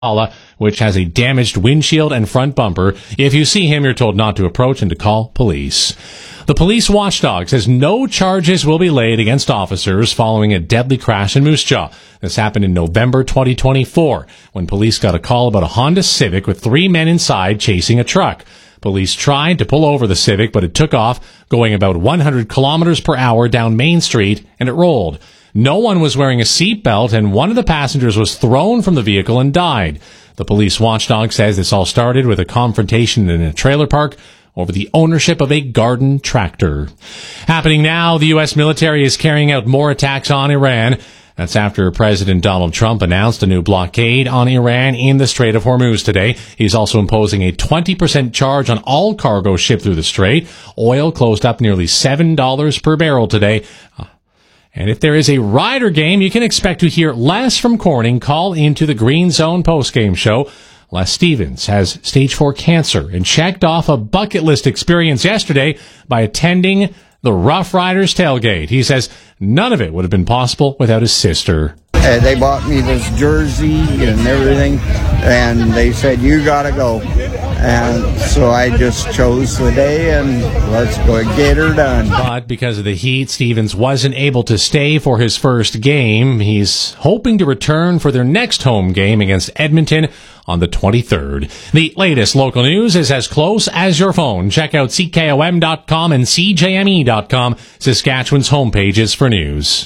which has a damaged windshield and front bumper. If you see him, you're told not to approach and to call police. The police watchdog says no charges will be laid against officers following a deadly crash in Moose Jaw. This happened in November 2024 when police got a call about a Honda Civic with 3 men inside chasing a truck. Police tried to pull over the Civic, but it took off, going about 100 kilometers per hour down Main Street, and it rolled. No one was wearing a seatbelt, and one of the passengers was thrown from the vehicle and died. The police watchdog says this all started with a confrontation in a trailer park over the ownership of a garden tractor. Happening now, the U.S. military is carrying out more attacks on Iran. That's after President Donald Trump announced a new blockade on Iran in the Strait of Hormuz today. He's also imposing a 20% charge on all cargo shipped through the strait. Oil closed up nearly $7 per barrel today. And if there is a Rider game, you can expect to hear Les from Corning call into the Green Zone postgame show. Les Stevens has stage 4 cancer and checked off a bucket list experience yesterday by attending the Rough Riders tailgate. He says none of it would have been possible without his sister. They bought me this jersey and everything, and they said, you gotta go. And so I just chose the day, and let's go get her done. But because of the heat, Stevens wasn't able to stay for his first game. He's hoping to return for their next home game against Edmonton on the 23rd. The latest local news is as close as your phone. Check out CKOM.com and CJME.com, Saskatchewan's homepages for news.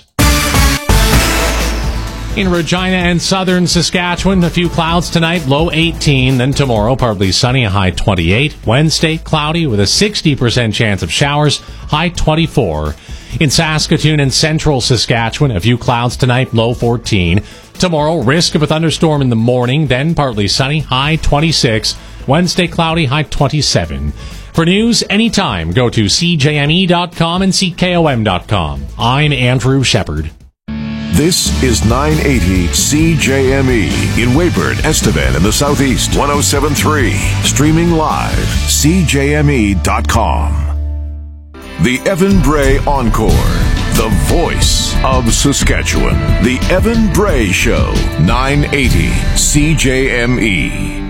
In Regina and southern Saskatchewan, a few clouds tonight, low 18. Then tomorrow, partly sunny, a high 28. Wednesday, cloudy with a 60% chance of showers, high 24. In Saskatoon and central Saskatchewan, a few clouds tonight, low 14. Tomorrow, risk of a thunderstorm in the morning, then partly sunny, high 26. Wednesday, cloudy, high 27. For news anytime, go to CJME.com and CKOM.com. I'm Andrew Shepard. This is 980 CJME in Weyburn, Estevan, in the Southeast, 107.3. Streaming live, CJME.com. The Evan Bray Encore, the voice of Saskatchewan. The Evan Bray Show, 980 CJME.